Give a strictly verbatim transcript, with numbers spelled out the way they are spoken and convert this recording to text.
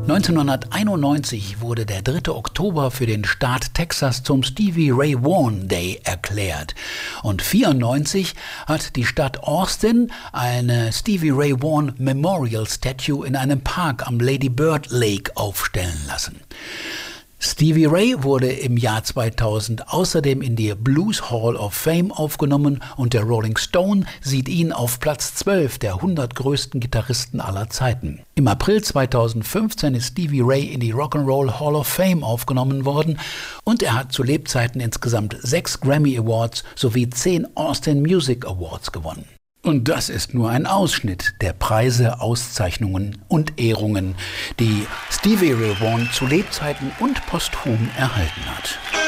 neunzehnhunderteinundneunzig wurde der dritte Oktober für den Staat Texas zum Stevie Ray Vaughan Day erklärt. Und neunzehnhundertvierundneunzig hat die Stadt Austin eine Stevie Ray Vaughan Memorial Statue in einem Park am Lady Bird Lake aufstellen lassen. Stevie Ray wurde im Jahr zweitausend außerdem in die Blues Hall of Fame aufgenommen und der Rolling Stone sieht ihn auf Platz zwölf der hundert größten Gitarristen aller Zeiten. Im April zweitausendfünfzehn ist Stevie Ray in die Rock'n'Roll Hall of Fame aufgenommen worden und er hat zu Lebzeiten insgesamt sechs Grammy Awards sowie zehn Austin Music Awards gewonnen. Und das ist nur ein Ausschnitt der Preise, Auszeichnungen und Ehrungen, die Stevie Ray Vaughan zu Lebzeiten und posthum erhalten hat.